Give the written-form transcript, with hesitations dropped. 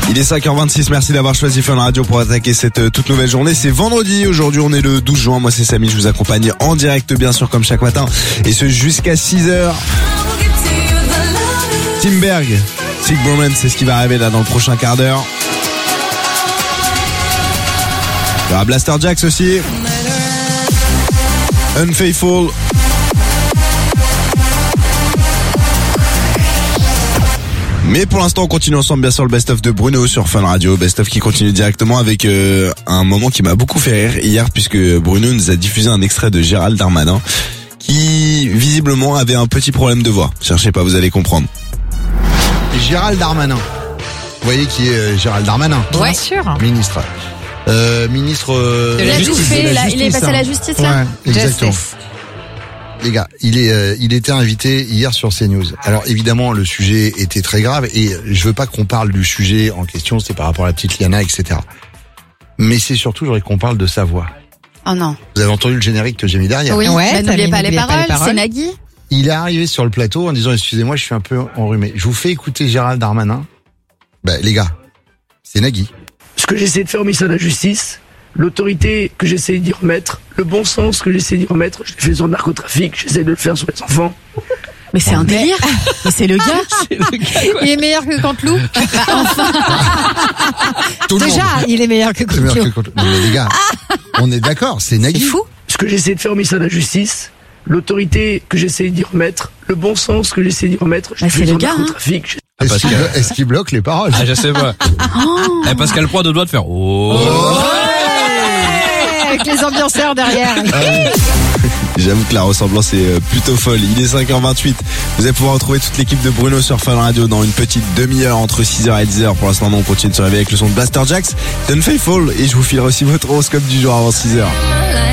Il est 5h26, merci d'avoir choisi Fun Radio pour attaquer cette toute nouvelle journée. C'est vendredi, aujourd'hui on est le 12 juin, moi c'est Samy, je vous accompagne en direct bien sûr comme chaque matin. Et ce jusqu'à 6h. Timberg, Sick Bromance, c'est ce qui va arriver là dans le prochain quart d'heure. Il y aura Blaster Jaxx aussi. Unfaithful. Mais pour l'instant, on continue ensemble bien sûr le best-of de Bruno sur Fun Radio. Best-of qui continue directement avec un moment qui m'a beaucoup fait rire hier puisque Bruno nous a diffusé un extrait de Gérald Darmanin qui visiblement avait un petit problème de voix. Cherchez pas, vous allez comprendre. Gérald Darmanin. Vous voyez qui est Gérald Darmanin? Bien sûr. Ministre. Ministre de la justice, justice. de la Il est passé à la justice là. Ouais, exactement. Justice. Les gars, il était invité hier sur CNews. Alors évidemment, le sujet était très grave et je veux pas qu'on parle du sujet en question, c'est par rapport à la petite Liana, etc. Mais c'est surtout, je voudrais qu'on parle de sa voix. Oh non. Vous avez entendu le générique que j'ai mis derrière? Oui, Ouais, n'oubliez pas les paroles, c'est paroles. Nagui. Il est arrivé sur le plateau en disant, excusez-moi, je suis un peu enrhumé. Je vous fais écouter Gérald Darmanin. Les gars, c'est Nagui. Ce que j'essaie de faire au ministère de la Justice, l'autorité que j'essaie d'y remettre, le bon sens que j'essaie d'y remettre, je le fais sur le narcotrafic, j'essaie de le faire sur les enfants. Mais c'est un délire. Mais c'est le gars. Il est meilleur que Canteloup. Tout le Déjà, monde. il est meilleur que C'est meilleur Canteloup. que Canteloup. Mais les gars, on est d'accord, c'est Nagui. C'est fou. Ce que j'essaie de faire au ministère de la Justice, l'autorité que j'essaie d'y remettre, le bon sens que j'essaie d'y remettre, je le c'est fais le sur le gars, hein. narcotrafic. Est-ce qu'il bloque les paroles? Ah, je sais pas. Pascal Pro a deux doigts de faire. Oh. Ouais, avec les ambianceurs derrière. J'avoue que la ressemblance est plutôt folle. Il est 5h28. Vous allez pouvoir retrouver toute l'équipe de Bruno sur Fun Radio dans une petite demi-heure entre 6h et 10h. Pour l'instant, on continue de se réveiller avec le son de Blaster Jaxx, Unfaithful, et je vous filerai aussi votre horoscope du jour avant 6h.